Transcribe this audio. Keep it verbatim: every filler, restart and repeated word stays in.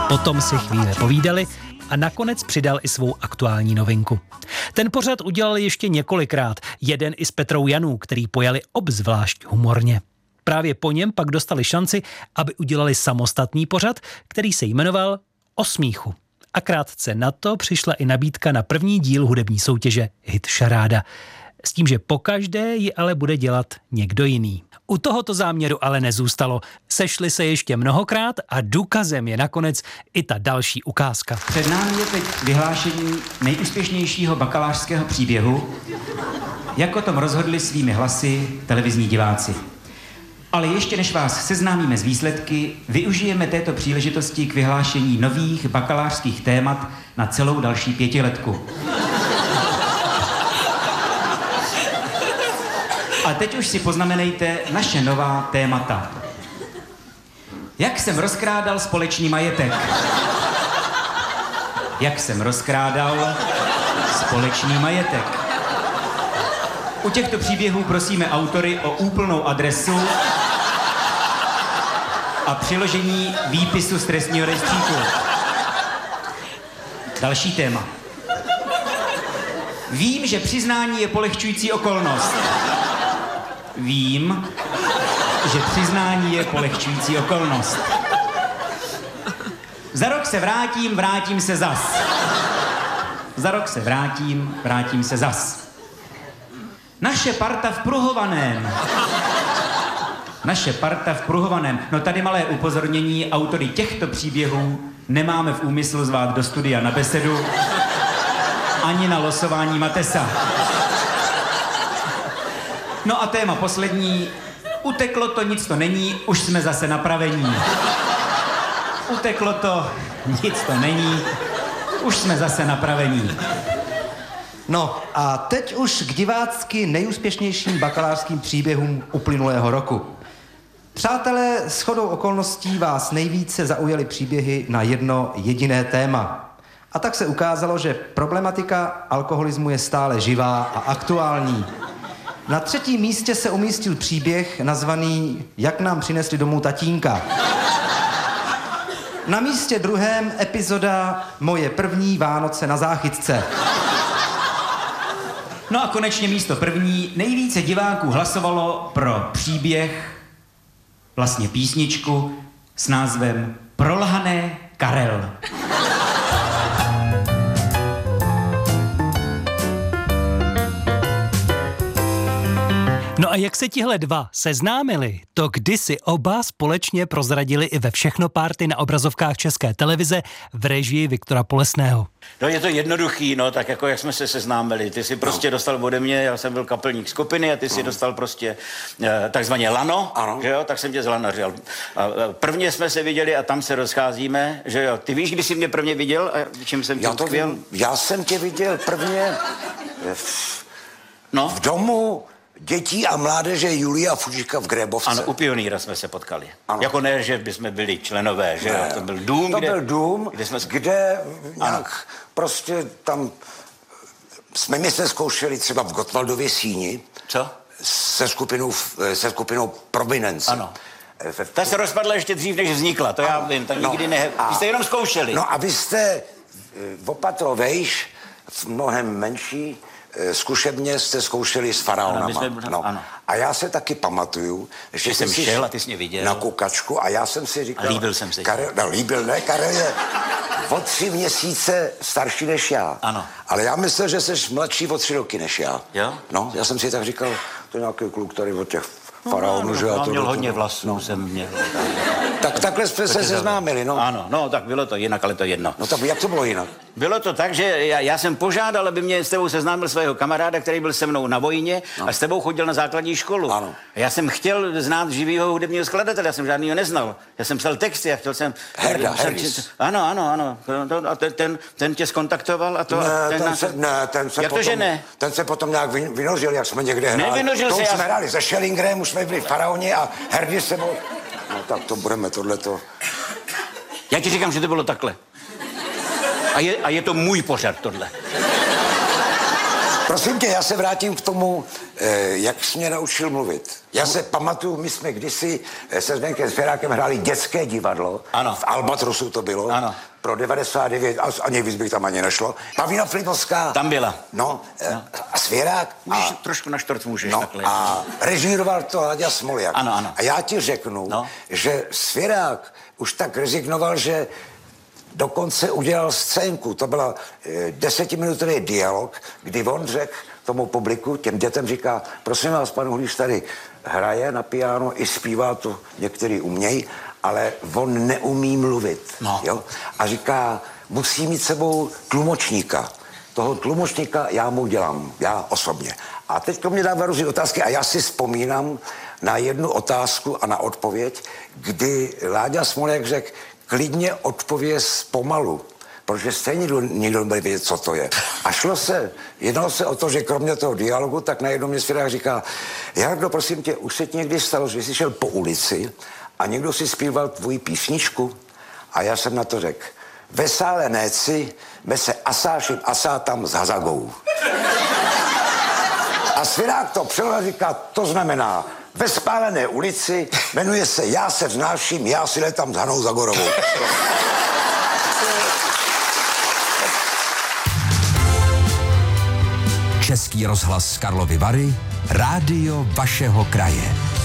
Potom si chvíli povídali a nakonec přidal i svou aktuální novinku. Ten pořad udělal ještě několikrát, jeden i s Petrou Janů, který pojali obzvlášť humorně. Právě po něm pak dostali šanci, aby udělali samostatný pořad, který se jmenoval O smíchu. A krátce na to přišla i nabídka na první díl hudební soutěže Hit Šaráda. S tím, že pokaždé ji ale bude dělat někdo jiný. U tohoto záměru ale nezůstalo. Sešli se ještě mnohokrát a důkazem je nakonec i ta další ukázka. Před námi je teď vyhlášení nejúspěšnějšího bakalářského příběhu, jak o tom rozhodli svými hlasy televizní diváci. Ale ještě než vás seznámíme s výsledky, využijeme této příležitosti k vyhlášení nových bakalářských témat na celou další pětiletku. A teď už si poznamenejte naše nová témata. Jak jsem rozkrádal společný majetek? Jak jsem rozkrádal společný majetek? U těchto příběhů prosíme autory o úplnou adresu a přiložení výpisu z trestního rejstříku. Další téma. Vím, že přiznání je polehčující okolnost. Vím, že přiznání je polehčující okolnost. Za rok se vrátím, vrátím se zas. Za rok se vrátím, vrátím se zas. Naše parta v Pruhovaném. Naše parta v Pruhovaném. No tady malé upozornění, autory těchto příběhů nemáme v úmyslu zvát do studia na besedu ani na losování Matesa. No a téma poslední. Uteklo to, nic to není, už jsme zase napravení. Uteklo to, nic to není, už jsme zase napravení. No a teď už k divácky nejúspěšnějším bakalářským příběhům uplynulého roku. Přátelé, shodou okolností vás nejvíce zaujaly příběhy na jedno jediné téma. A tak se ukázalo, že problematika alkoholismu je stále živá a aktuální. Na třetím místě se umístil příběh nazvaný Jak nám přinesli domů tatínka. Na místě druhém epizoda Moje první Vánoce na záchytce. No a konečně místo první nejvíce diváků hlasovalo pro příběh, vlastně písničku s názvem Prolhané Karel. No a jak se tihle dva seznámili, to kdysi oba společně prozradili i ve Všechno párty na obrazovkách České televize v režii Viktora Polesného. No je to jednoduchý, no, tak jako jak jsme se seznámili. Ty si prostě no. dostal ode mě, já jsem byl kapelník skupiny a ty si no. dostal prostě eh, takzvaně lano, ano. že jo, tak jsem tě zlanařil. A, a prvně jsme se viděli a tam se rozcházíme, že jo. Ty víš, kdy jsi mě prvně viděl a čím jsem tě já to utkvěl? Vím. Já jsem tě viděl prvně v, no? v domu dětí a mládeže Julia Fužika v Grébovce. Ano, u Pionýra jsme se potkali. Ano. Jako ne, že bychom byli členové, že jo, to byl dům, to kde... byl dům, kde, jsme... kde nějak prostě tam... Jsme my jsme zkoušeli třeba v Gottwaldově síni. Co? Se skupinou, se skupinou Prominence. Ano. Ta se rozpadla ještě dřív, než vznikla, to ano. já vím, tak no, nikdy ne... Vy jste jenom zkoušeli. No a vy jste v opatro vejš, v mnohem menší zkušebně jste zkoušeli s faraonama. Ano, jsme, no. ano. A já se taky pamatuju, že jsem šel a ty jsi mě viděl. Na kukačku a já jsem si říkal... A líbil jsem si. Karel, no, líbil, ne, Karel je o tři měsíce starší než já. Ano. Ale já myslel, že jsi mladší o tři roky než já. Jo? No, já jsem si tak říkal, to je nějaký kluk tady od těch faraonů, no, no, že já to... to... měl to, hodně to, vlasů, no. jsem měl. Tak takhle jsme se seznámili, no. Ano, no, tak bylo to jinak, ale to jedno. No tak jak to bylo jinak? Bylo to tak, že já, já jsem požádal, aby mě s tebou seznámil svého kamaráda, který byl se mnou na vojně no. a s tebou chodil na základní školu. Ano. A já jsem chtěl znát živýho hudebního skladatele, já jsem žádnýho neznal. Já jsem psal texty a chtěl jsem... Herda, jsem, Herdis. Ano, ano, ano. A ten, ten, ten tě skontaktoval a to... Ne, a ten, ten, nás... se, ne, ten se jak potom... to, že ne? Ten se potom nějak vynořil, jak jsme někde hráli. Nevynořil to se, už já... jsme hráli se Schellingerem, už jsme byli faraoni a Herdis se byl... No tak to budeme tohleto... Já ti říkám, že to bylo takhle. A je, a je to můj pořad, tohle. Prosím tě, já se vrátím k tomu eh, jak jsi mě naučil mluvit. Já se pamatuju, my jsme kdysi se Zdenkem Svěrákem hráli dětské divadlo. Ano. V Albatrosu to bylo. Ano. Pro devadesát devět, ani víc bych tam ani nešlo. Pavlína Filipovská. Tam byla. No, no. A Svěrák. Můžeš a, trošku na štort můžeš no, takhle. A režíroval to Láďa Smoljak. Ano, ano. A já ti řeknu, no. že Svěrák už tak rezignoval, že dokonce udělal scénku. To byla e, desetiminutový dialog, kdy on řekl tomu publiku, těm dětem říká, prosím vás, pan Hulíš tady hraje na piano, i zpívá to, některý umějí, ale on neumí mluvit. No. Jo? A říká, musí mít sebou tlumočníka. Toho tlumočníka já mu dělám, já osobně. A teď mě dává různé otázky a já si vzpomínám na jednu otázku a na odpověď, kdy Láďa Smoljak řekl, klidně odpověz pomalu, protože stejně nikdo nebude vědět, co to je. A šlo se, jednalo se o to, že kromě toho dialogu, tak najednou mě Svěrák říká, Jardo, prosím tě, už se ti někdy stalo, že jsi šel po ulici a někdo si zpíval tvoji písničku? A já jsem na to řekl, ve sále néci, me se asášim asá tam s Hazagou. A Svěrák to přeložil a říká, to znamená, ve spálené ulici jmenuje se Já se vznáším, já si letám s Hanou Zagorovou. Český rozhlas Karlovy Vary, rádio vašeho kraje.